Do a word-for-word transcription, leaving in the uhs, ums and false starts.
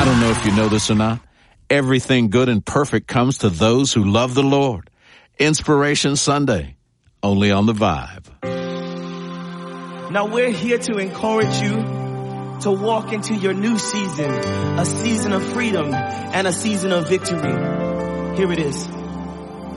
I don't know if you know this or not. Everything good and perfect comes to those who love the Lord. Inspiration Sunday, only on The Vibe. Now we're here to encourage you to walk into your new season, a season of freedom and a season of victory. Here it is.